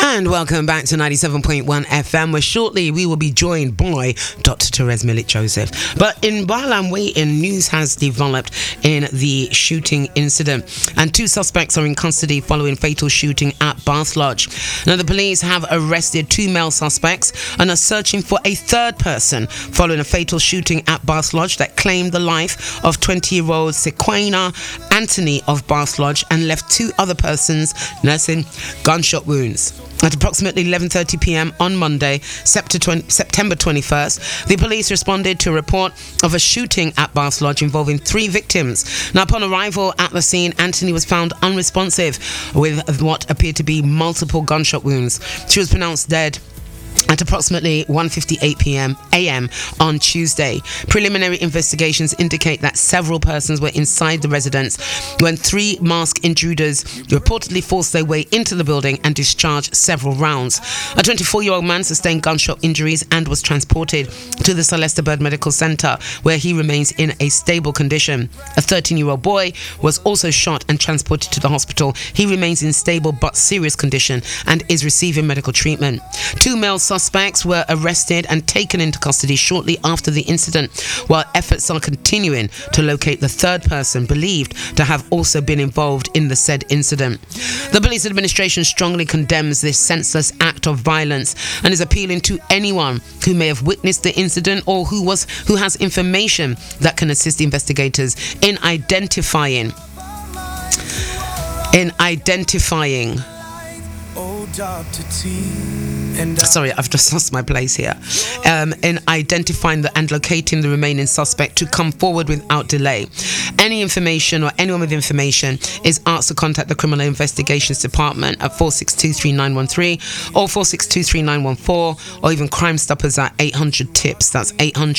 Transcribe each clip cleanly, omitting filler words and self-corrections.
And welcome back to 97.1 FM, where shortly we will be joined by Dr. Therese Millet-Joseph. But while I'm waiting, news has developed in the shooting incident, and 2 suspects are in custody following fatal shooting at Bath Lodge. Now, the police have arrested 2 male suspects and are searching for a 3rd person following a fatal shooting at Bath Lodge that claimed the life of 20-year-old Sequana Anthony of Bath Lodge and left 2 other persons nursing gunshot wounds. At approximately 11:30 p.m. on Monday, September 21st, the police responded to a report of a shooting at Bath Lodge involving 3 victims. Now, upon arrival at the scene, Anthony was found unresponsive with what appeared to be multiple gunshot wounds. She was pronounced dead at approximately 1:58 a.m. on Tuesday. Preliminary investigations indicate that several persons were inside the residence when 3 masked intruders reportedly forced their way into the building and discharged several rounds. A 24-year-old man sustained gunshot injuries and was transported to the Celesta Bird Medical Center, where he remains in a stable condition. A 13-year-old boy was also shot and transported to the hospital. He remains in stable but serious condition and is receiving medical treatment. 2 male suspects were arrested and taken into custody shortly after the incident, while efforts are continuing to locate the 3rd person believed to have also been involved in the said incident. The police administration strongly condemns this senseless act of violence and is appealing to anyone who may have witnessed the incident or who has information that can assist investigators in identifying Sorry, I've just lost my place here. In identifying and locating the remaining suspect to come forward without delay. Any information or anyone with information is asked to contact the Criminal Investigations Department at 4623913 or 4623914, or even Crime Stoppers at 800-TIPS, that's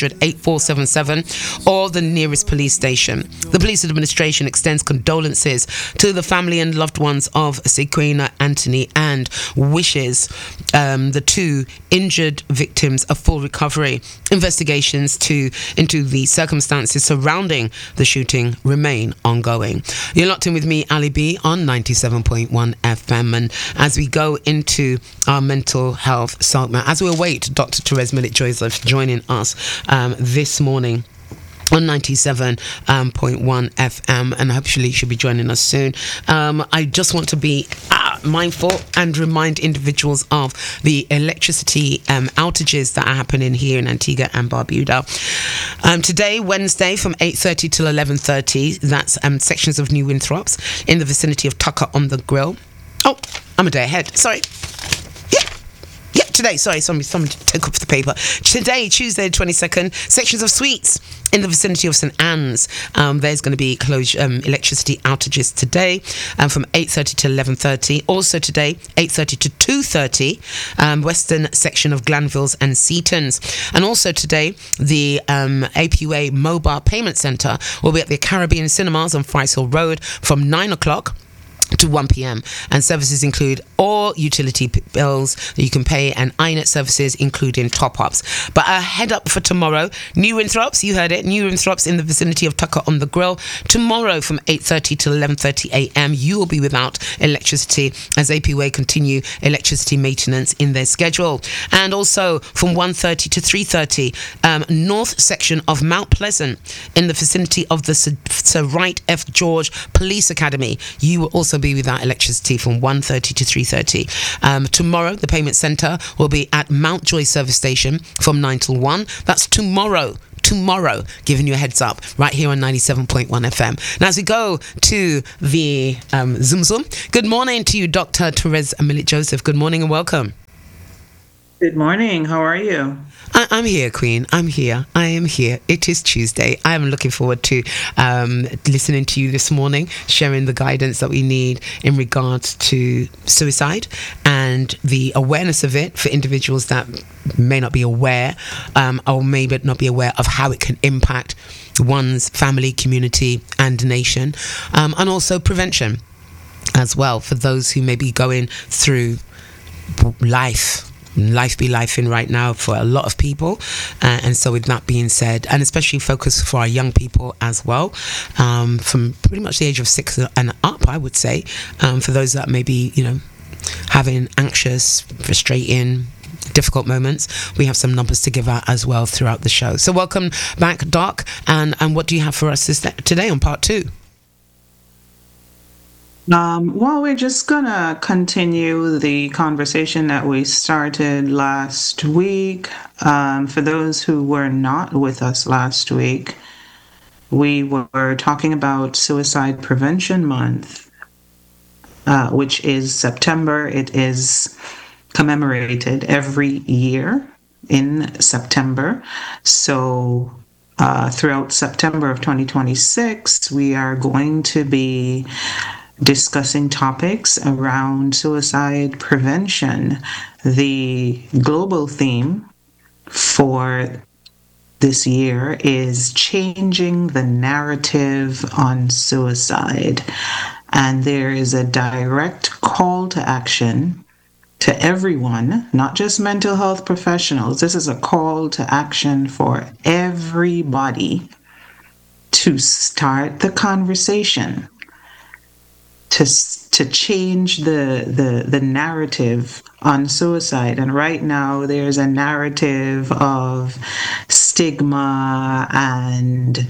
800-8477, or the nearest police station. The police administration extends condolences to the family and loved ones of Sequana Anthony and wishes the 2 injured victims a full recovery. Investigations into the circumstances surrounding the shooting remain ongoing. You're locked in with me, Ali B, on 97.1 FM, and as we go into our mental health segment, as we await Dr. Therese Millet-Joseph joining us this morning on 97.1 FM, and hopefully she'll be joining us soon. I just want to be mindful and remind individuals of the electricity outages that are happening here in Antigua and Barbuda. Today, Wednesday, from 8:30 till 11:30, that's sections of New Winthrops in the vicinity of Tucker on the Grill. Oh, I'm a day ahead. Sorry. Today, someone took off the paper. Today, Tuesday the 22nd, sections of Sweets in the vicinity of St. Anne's. There's going to be electricity outages today from 8:30 to 11:30. Also today, 8:30 to 2:30, western section of Glanvilles and Seatons. And also today, the APUA Mobile Payment Centre will be at the Caribbean Cinemas on Forest Hill Road from 9 o'clock to 1 p.m. and services include all utility bills that you can pay and iNet services including top-ups. But a head up for tomorrow, New Winthrops, you heard it, New Winthrops in the vicinity of Tucker on the Grill. Tomorrow from 8:30 to 11:30 a.m. you will be without electricity as APUA continue electricity maintenance in their schedule. And also from 1:30 to 3:30, north section of Mount Pleasant in the vicinity of the Sir Wright F. George Police Academy, you will also be without electricity from 1:30 to 3:30. Tomorrow, the payment centre will be at Mountjoy Service Station from 9 till 1. That's tomorrow, giving you a heads up right here on 97.1 FM. Now, as we go to the Zoom, good morning to you, Dr. Therese Millet-Joseph. Good morning and welcome. Good morning. How are you? I'm here, Queen. I'm here. I am here. It is Tuesday. I am looking forward to listening to you this morning, sharing the guidance that we need in regards to suicide and the awareness of it for individuals that may not be aware or may not be aware of how it can impact one's family, community and nation, and also prevention as well for those who may be going through life be life in right now for a lot of people, and so with that being said, and especially focus for our young people as well, from pretty much the age of 6 and up, I would say, for those that may be having anxious, frustrating, difficult moments, we have some numbers to give out as well throughout the show. So welcome back, Doc, and what do you have for us today on part 2? Well, we're just gonna continue the conversation that we started last week. For those who were not with us last week, we were talking about Suicide Prevention Month, which is September. It is commemorated every year in September. So throughout September of 2026, we are going to be discussing topics around suicide prevention. The global theme for this year is changing the narrative on suicide. And there is a direct call to action to everyone, not just mental health professionals. This is a call to action for everybody to start the conversation, to change the narrative on suicide. And right now there's a narrative of stigma and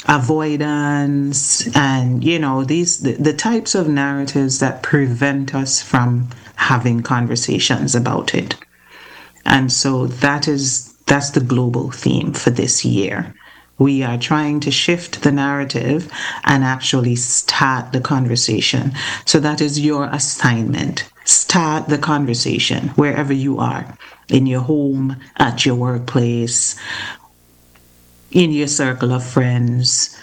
avoidance and the types of narratives that prevent us from having conversations about it. And so that's the global theme for this year. We are trying to shift the narrative and actually start the conversation. So that is your assignment. Start the conversation wherever you are, in your home, at your workplace, in your circle of friends.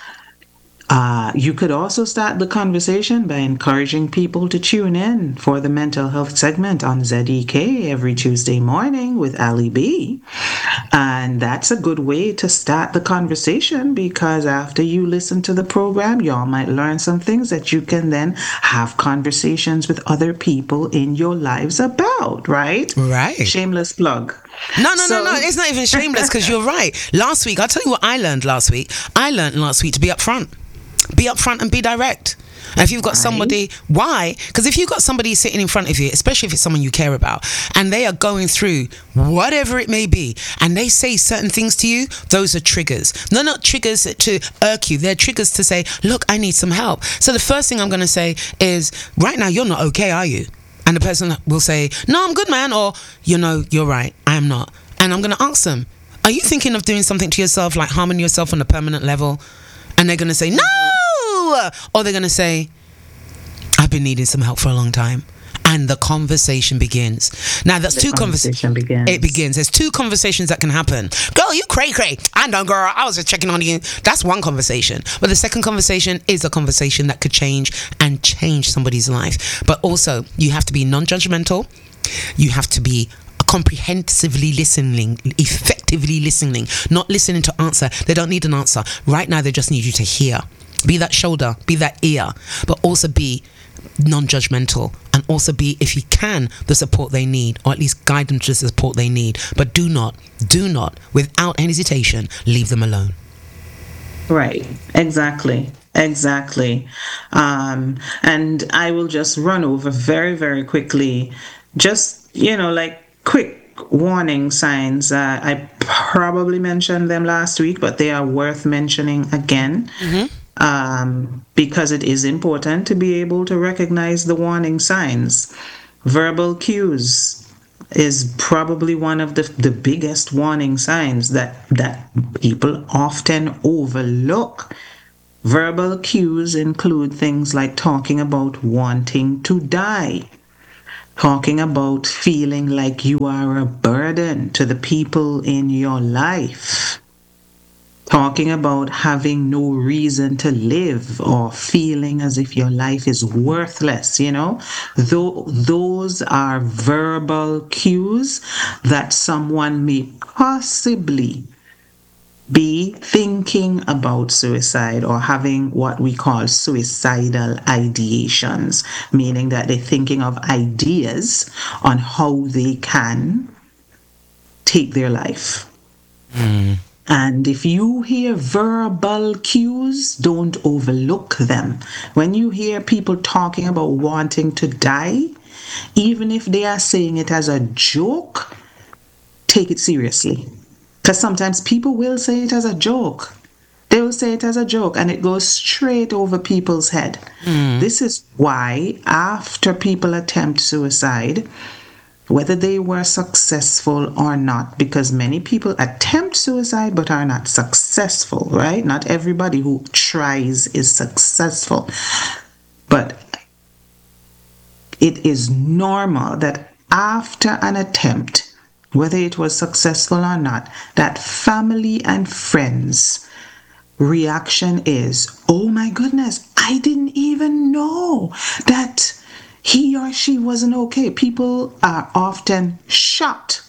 You could also start the conversation by encouraging people to tune in for the mental health segment on ZEK every Tuesday morning with Ali B. And that's a good way to start the conversation, because after you listen to the program, y'all might learn some things that you can then have conversations with other people in your lives about, right? Right. Shameless plug. No. It's not even shameless, because you're right. Last week, I'll tell you what I learned last week. I learned last week to be upfront. Be upfront and be direct. And if you've got somebody, why? Because if you've got somebody sitting in front of you, especially if it's someone you care about, and they are going through whatever it may be, and they say certain things to you, those are triggers. They're not triggers to irk you. They're triggers to say, look, I need some help. So the first thing I'm going to say is, right now, you're not okay, are you? And the person will say, no, I'm good, man. Or, you're right, I am not. And I'm going to ask them, are you thinking of doing something to yourself, like harming yourself on a permanent level? And they're going to say, no! Or they're going to say, I've been needing some help for a long time. And the conversation begins. Now, that's two conversations. It begins. There's two conversations that can happen. Girl, you cray. I know, girl. I was just checking on you. That's one conversation. But the second conversation is a conversation that could change somebody's life. But also, you have to be non-judgmental. You have to be comprehensively listening, effectively listening, not listening to answer. They don't need an answer. Right now, they just need you to hear. Be that shoulder, be that ear, but also be non-judgmental, and also be, if you can, the support they need, or at least guide them to the support they need. But do not, without hesitation, leave them alone. Right, exactly. And I will just run over very, very quickly, just, quick warning signs. I probably mentioned them last week, but they are worth mentioning again. Because it is important to be able to recognize the warning signs. Verbal cues is probably one of the biggest warning signs that people often overlook. Verbal cues include things like talking about wanting to die, talking about feeling like you are a burden to the people in your life, talking about having no reason to live or feeling as if your life is worthless, Those are verbal cues that someone may possibly be thinking about suicide or having what we call suicidal ideations, meaning that they're thinking of ideas on how they can take their life. And if you hear verbal cues, don't overlook them. When you hear people talking about wanting to die, even if they are saying it as a joke, take it seriously. Because sometimes people will say it as a joke. They will say it as a joke and it goes straight over people's head. This is why after people attempt suicide, whether they were successful or not, because many people attempt suicide but are not successful, right? Not everybody who tries is successful. But it is normal that after an attempt, whether it was successful or not, that family and friends' reaction is, oh my goodness, I didn't even know that he or she wasn't okay. People are often shocked.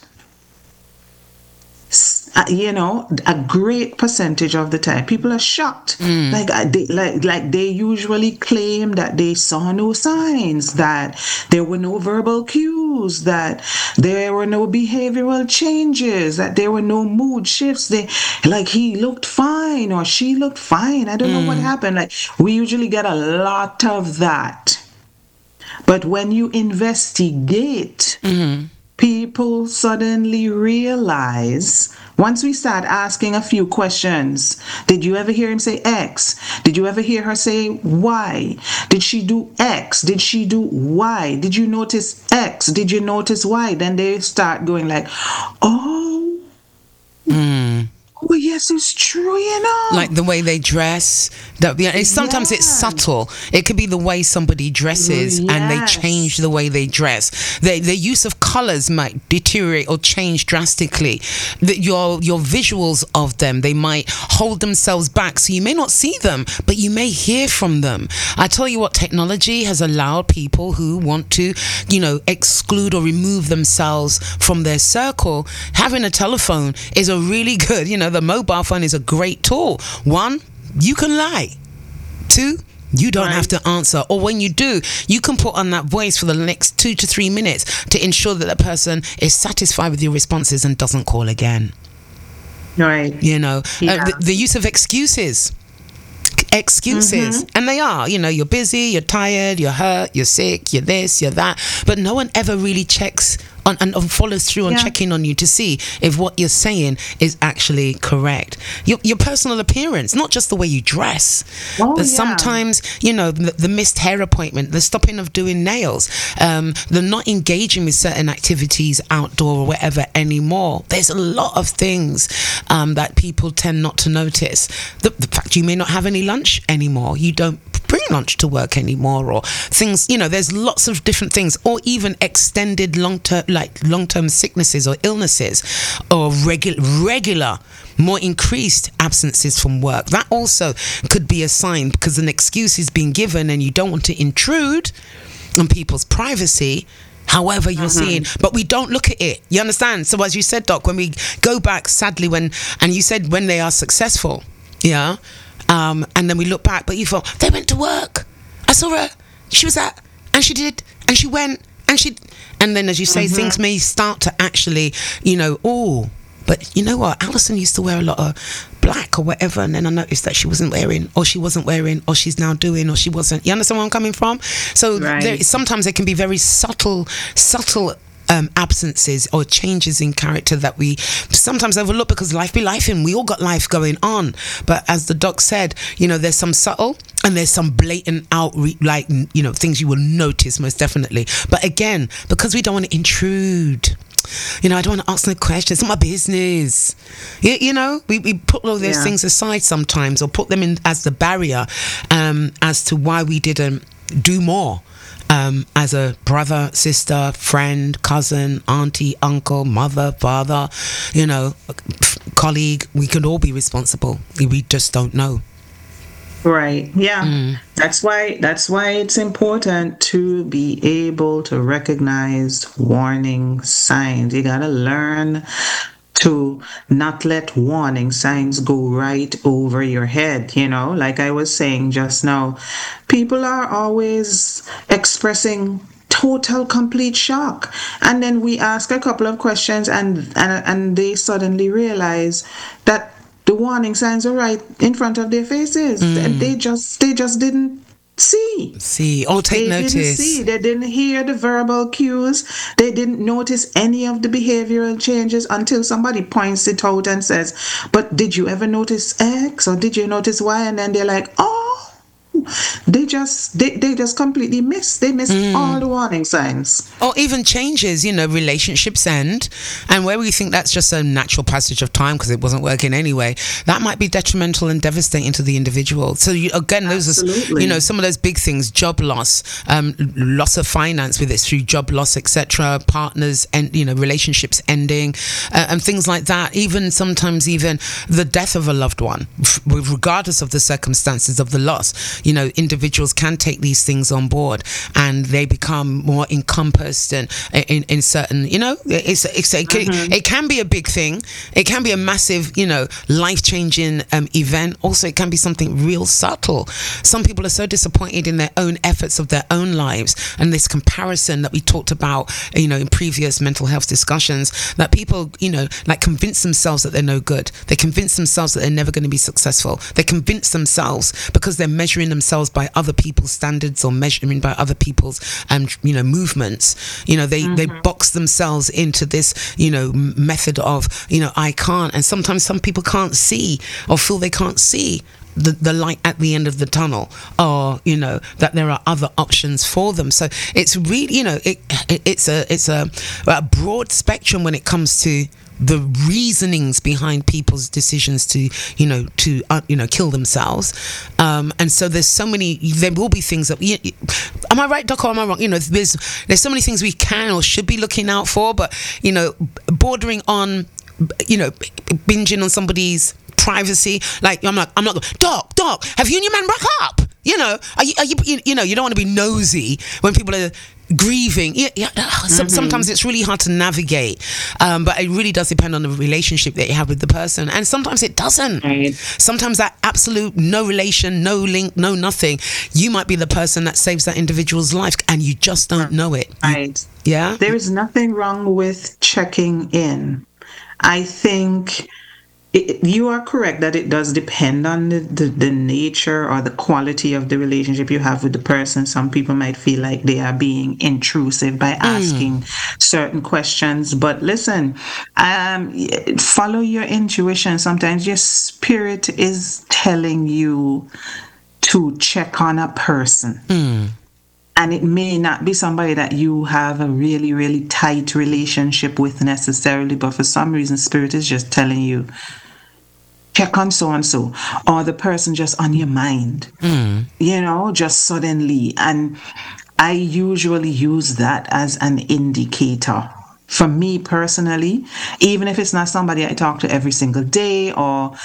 A great percentage of the time, people are shocked. Like they usually claim that they saw no signs, that there were no verbal cues, that there were no behavioral changes, that there were no mood shifts. He looked fine or she looked fine. I don't know what happened. Like, we usually get a lot of that. But when you investigate, people suddenly realize, once we start asking a few questions, did you ever hear him say X? Did you ever hear her say Y? Did she do X? Did she do Y? Did you notice X? Did you notice Y? Then they start going like, oh, oh yes, it's true, Like the way they dress. Sometimes it's subtle. It could be the way somebody dresses and they change the way they dress. Their use of colors might deteriorate or change drastically. Your visuals of them, they might hold themselves back, so you may not see them, but you may hear from them. I tell you what, technology has allowed people who want to, exclude or remove themselves from their circle. Having a telephone is a really good, the mobile phone is a great tool. One, you can lie. Two, you don't have to answer. Or when you do, you can put on that voice for the next 2 to 3 minutes to ensure that the person is satisfied with your responses and doesn't call again. Right. The use of excuses, and they are, you're busy, you're tired, you're hurt, you're sick, you're this, you're that, but no one ever really checks and follows through on checking on you to see if what you're saying is actually correct. Your personal appearance, not just the way you dress, but sometimes, the missed hair appointment, the stopping of doing nails, the not engaging with certain activities outdoor or whatever anymore. There's a lot of things that people tend not to notice. The fact you may not have any lunch anymore, you don't bring lunch to work anymore, or things, there's lots of different things, or even extended long-term sicknesses or illnesses, or regular more increased absences from work. That also could be a sign, because an excuse is being given and you don't want to intrude on people's privacy. However you're seeing, but we don't look at it. You understand? So as you said, Doc, when we go back, sadly, and you said when they are successful, and then we look back, but you thought, they went to work. I saw her. She was at, and she did, and she went, and then as you say, things may start to actually, but you know what? Alison used to wear a lot of black or whatever, and then I noticed that she wasn't wearing, or she's now doing, or she wasn't. You understand where I'm coming from? So sometimes there can be very subtle absences or changes in character that we sometimes overlook, because life be life, and we all got life going on. But as the doc said, there's some subtle and there's some blatant things you will notice most definitely. But again, because we don't want to intrude, I don't want to ask no questions. It's not my business. We put all those things aside sometimes, or put them in as the barrier as to why we didn't do more. As a brother, sister, friend, cousin, auntie, uncle, mother, father, colleague, we could all be responsible. We just don't know. Right. Yeah. That's why it's important to be able to recognize warning signs. You gotta learn to not let warning signs go right over your head. Like I was saying just now, people are always expressing total complete shock, and then we ask a couple of questions and they suddenly realize that the warning signs are right in front of their faces. They just didn't see. Or take They didn't notice. see. They didn't hear the verbal cues. They didn't notice any of the behavioral changes until somebody points it out and says, "But did you ever notice X or did you notice Y?" And then they're like, "Oh." They just completely miss. They miss all the warning signs. Or even changes, relationships end, and where we think that's just a natural passage of time because it wasn't working anyway, that might be detrimental and devastating to the individual. So again, those Absolutely. are, some of those big things: job loss, loss of finance with it through job loss, etc. Partners and relationships ending, and things like that. Even sometimes even the death of a loved one, regardless of the circumstances of the loss. Individuals can take these things on board and they become more encompassed and in certain, it can be a big thing. It can be a massive, life-changing event. Also, it can be something real subtle. Some people are so disappointed in their own efforts of their own lives and this comparison that we talked about, in previous mental health discussions, that people, convince themselves that they're no good. They convince themselves that they're never going to be successful. They convince themselves because they're measuring themselves by other people's standards or measuring by other people's movements. They box themselves into this method of I can't, and sometimes some people can't see or feel they can't see the light at the end of the tunnel, or that there are other options for them. So it's really it's a broad spectrum when it comes to the reasonings behind people's decisions to kill themselves, and so there will be things that am I right, Doc, or am I wrong? There's so many things we can or should be looking out for, but bordering on binging on somebody's privacy. Like I'm not Doc, have you and your man broke up? Are you you don't want to be nosy when people are grieving. Sometimes it's really hard to navigate, but it really does depend on the relationship that you have with the person, and sometimes it doesn't. Right. Sometimes that absolute no relation, no link, no nothing, you might be the person that saves that individual's life and you just don't know it. Right. Yeah, there is nothing wrong with checking in. I think you are correct that it does depend on the nature or the quality of the relationship you have with the person. Some people might feel like they are being intrusive by asking certain questions. But listen, follow your intuition. Sometimes your spirit is telling you to check on a person. And it may not be somebody that you have a really, really tight relationship with necessarily, but for some reason, spirit is just telling you, check on so-and-so, or the person just on your mind, just suddenly. And I usually use that as an indicator. For me personally, even if it's not somebody I talk to every single day or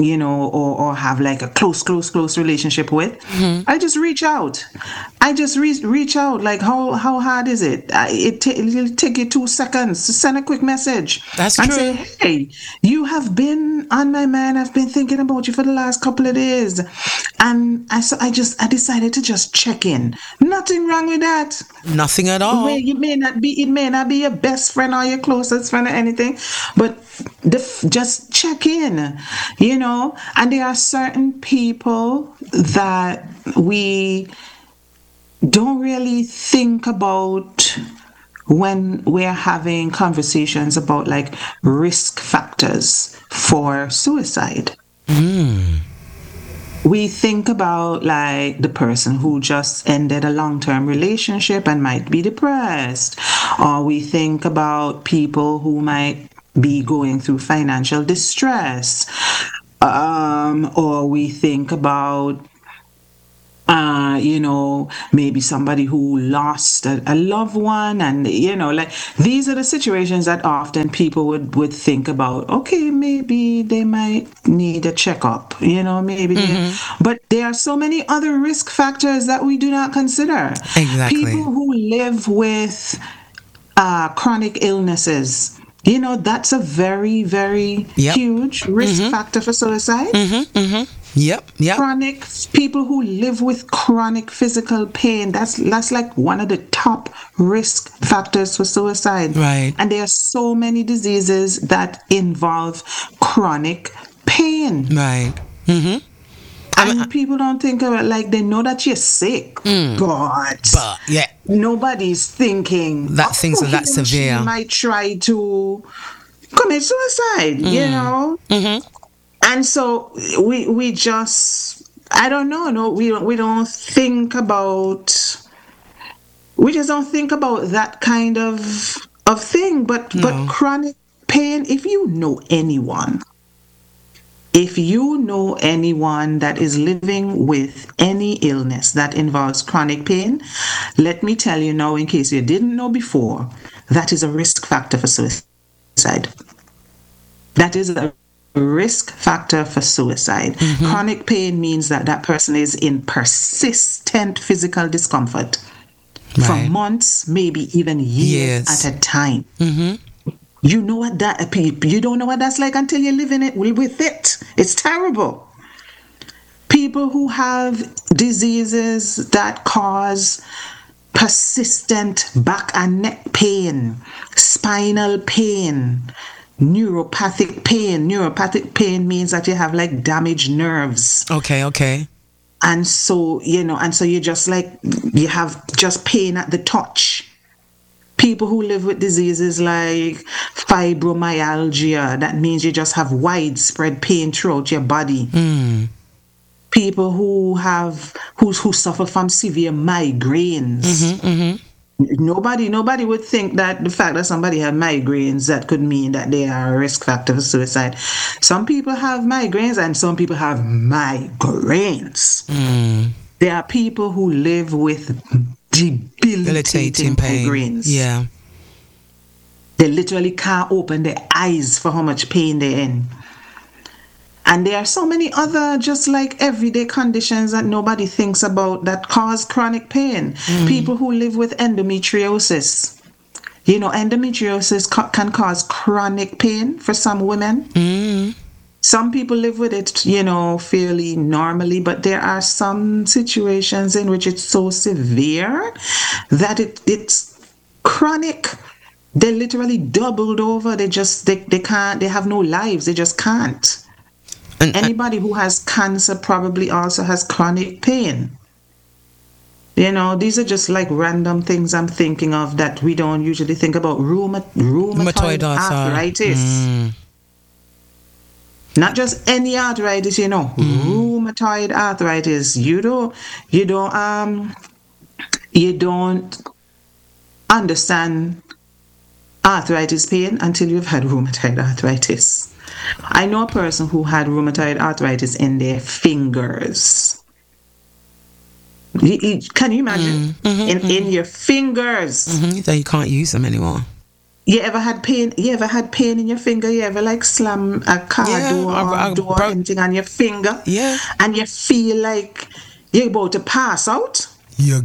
have like a close relationship with, I just reach out. Reach out. Like, how hard is it? It'll take you 2 seconds to send a quick message. That's and true. Say, hey, you have been on my mind. I've been thinking about you for the last couple of days. And I decided to just check in. Nothing wrong with that. Nothing at all. It may not be your best friend or your closest friend or anything, but just check in, and there are certain people that we don't really think about when we're having conversations about like risk factors for suicide. We think about like the person who just ended a long-term relationship and might be depressed, or we think about people who might be going through financial distress, or we think about maybe somebody who lost a loved one, and these are the situations that often people would think about. Okay, maybe they might need a checkup, but there are so many other risk factors that we do not consider. Exactly. People who live with chronic illnesses, that's a very, very huge risk factor for suicide. Yep. People who live with chronic physical pain, that's like one of the top risk factors for suicide. Right. And there are so many diseases that involve chronic pain. Right. And people don't think of it like they know that you're sick, but yeah, nobody's thinking that things are that severe. She might try to commit suicide, you know. And so we just, I don't know. No, we don't think about. We just don't think about that kind of thing. But chronic pain. If you know anyone that is living with any illness that involves chronic pain, let me tell you now, in case you didn't know before, that is a risk factor for suicide. That is a risk factor for suicide. Chronic pain means that person is in persistent physical discomfort for months, maybe even years at a time. You know what you don't know what that's like until you're living it with it. It's terrible. People who have diseases that cause persistent back and neck pain, spinal pain, neuropathic pain. Neuropathic pain means that you have like damaged nerves. Okay. And so, you just like, you have just pain at the touch. People who live with diseases like fibromyalgia, that means you just have widespread pain throughout your body. People who suffer from severe migraines. Nobody would think that the fact that somebody had migraines, that could mean that they are a risk factor for suicide. Some people have migraines and some people have migraines. There are people who live with debilitating migraines. Yeah. They literally can't open their eyes for how much pain they're in. And there are so many other just like everyday conditions that nobody thinks about that cause chronic pain. People who live with endometriosis. Endometriosis can cause chronic pain for some women. Some people live with it, fairly normally, but there are some situations in which it's so severe that it's chronic. They're literally doubled over. They can't, they have no lives. They just can't. And anybody who has cancer probably also has chronic pain. These are just like random things I'm thinking of that we don't usually think about. Rheumatoid arthritis. Not just any arthritis, rheumatoid arthritis. You don't understand arthritis pain until you've had rheumatoid arthritis. I know a person who had rheumatoid arthritis in their fingers. Can you imagine? In your fingers. So you can't use them anymore. You ever had pain? You ever had pain in your finger? You ever like slam a car door or door anything on your finger? Yeah. And you feel like you're about to pass out? Yeah.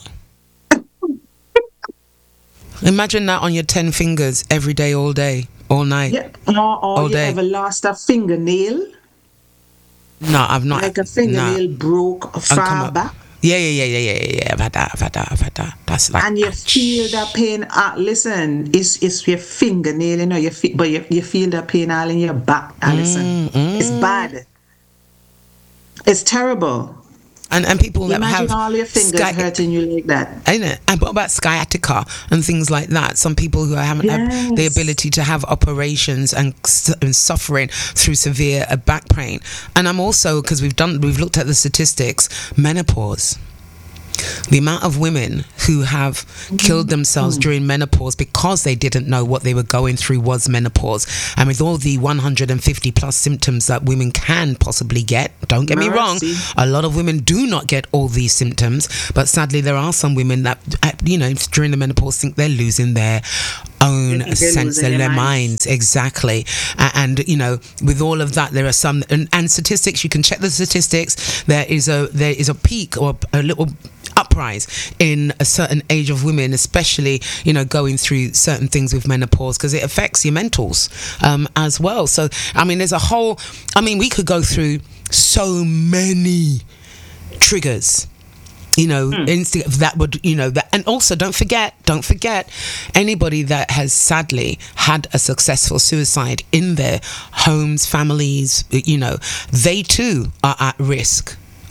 Imagine that on your 10 fingers every day, all day, all night. Yeah. Or you ever lost a fingernail? No, I've not. Like a fingernail broke far back? Yeah. I've had that. That's like, and you feel that pain. Listen, it's your fingernail, but you feel that pain all in your back. Listen, it's bad. It's terrible. And people that imagine have all your fingers hurting you like that. Ain't it? And what about sciatica and things like that? Some people who haven't had the ability to have operations and suffering through severe back pain. And I'm also, because we've looked at the statistics, menopause. The amount of women who have killed themselves during menopause because they didn't know what they were going through was menopause. And with all the 150 plus symptoms that women can possibly get, don't get me wrong, a lot of women do not get all these symptoms, but sadly there are some women that, during the menopause think they're losing their own sense of their minds. Exactly. And with all of that, there are some and statistics, you can check the statistics. There is a peak or a little uprise in a certain age of women, especially going through certain things with menopause, because it affects your mentals as well. So there's a whole, we could go through so many triggers that would that. And also don't forget anybody that has sadly had a successful suicide in their homes, families, they too are at risk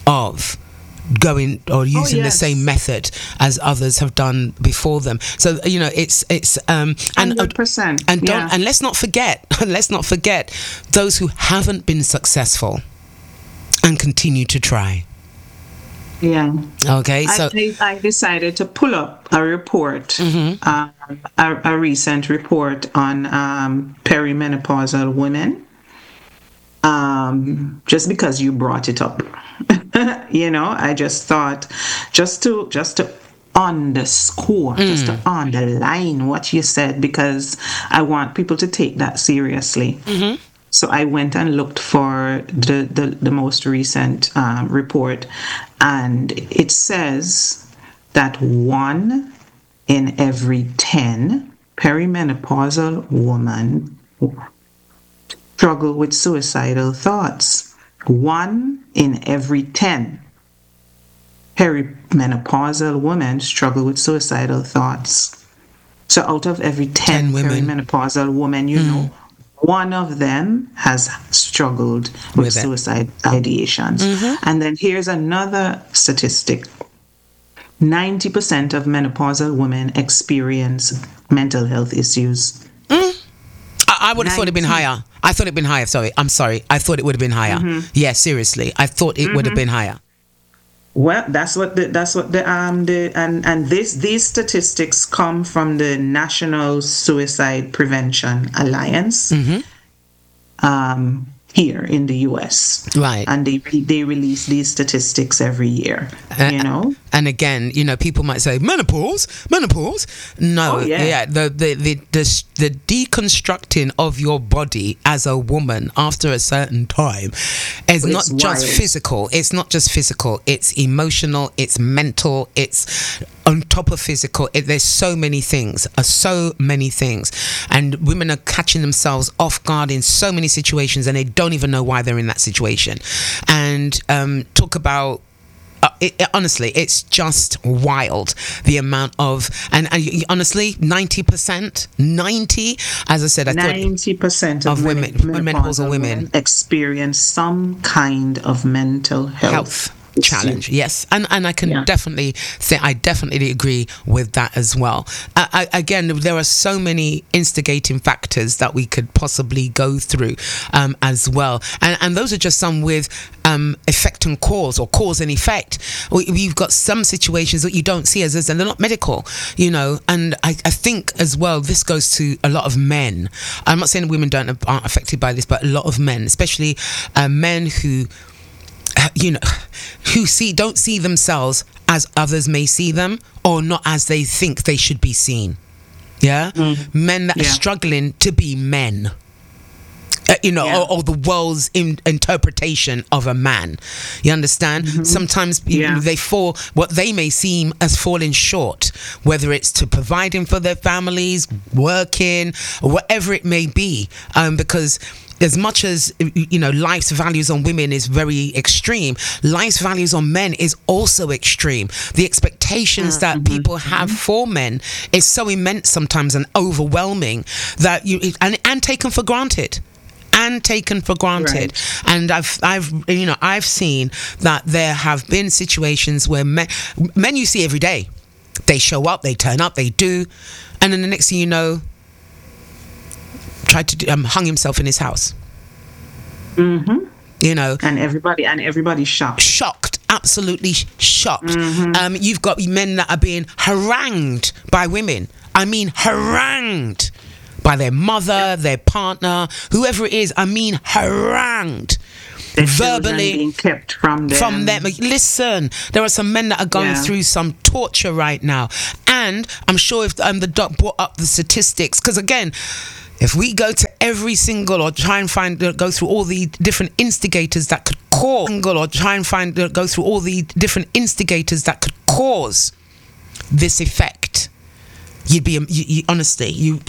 of going or using the same method as others have done before them. So it's 100%. And let's not forget those who haven't been successful and continue to try. Yeah. Okay. So I decided to pull up a report, a recent report on perimenopausal women. Just because you brought it up, I just thought, just to underscore, just to underline what you said, because I want people to take that seriously. So I went and looked for the most recent report, and it says that 1 in every 10 perimenopausal women struggle with suicidal thoughts. 1 in every 10 perimenopausal women struggle with suicidal thoughts. So out of every 10 perimenopausal women, one of them has struggled with suicide ideations. And then here's another statistic. 90% of menopausal women experience mental health issues. I would have thought it'd been higher. I thought it'd been higher. I'm sorry. I thought it would have been higher. Yeah, seriously. I thought it would have been higher. Well, these statistics come from the National Suicide Prevention Alliance. Here in the US. Right. And they release these statistics every year, And again, people might say menopause. No, the deconstructing of your body as a woman after a certain time is not just physical. It's not just physical. It's emotional. It's mental. It's on top of physical. There's so many things, and women are catching themselves off guard in so many situations, and they don't even know why they're in that situation. And talk about honestly, it's just wild the amount of and honestly 90%, as I said, I 90% of menopausal women experience some kind of mental health challenge. Yes, and I can definitely say I definitely agree with that as well. Again, there are so many instigating factors that we could possibly go through as well, and those are just some with effect and cause, or cause and effect. We've got some situations that you don't see as they're not medical, and I think as well this goes to a lot of men. I'm not saying women aren't affected by this, but a lot of men, especially men who don't see themselves as others may see them, or not as they think they should be seen. Men that are struggling to be men, or the world's interpretation of a man. You understand? Sometimes they fall, what they may seem as falling short, whether it's to providing for their families, working, or whatever it may be, because as much as life's values on women is very extreme, life's values on men is also extreme. The expectations that people have for men is so immense sometimes and overwhelming that and taken for granted. Right. And I've seen that there have been situations where men you see every day, they show up, they turn up, they do, and then the next thing you know, tried to hung himself in his house. And everybody's shocked, absolutely shocked. You've got men that are being harangued by women. I mean, harangued by their mother, their partner, whoever it is. I mean, harangued. Verbally being kept from them. Listen, there are some men that are going through some torture right now, and I'm sure if the doc brought up the statistics, because again, if we go to every single or try and go through all the different instigators that could cause this effect, you'd be honestly,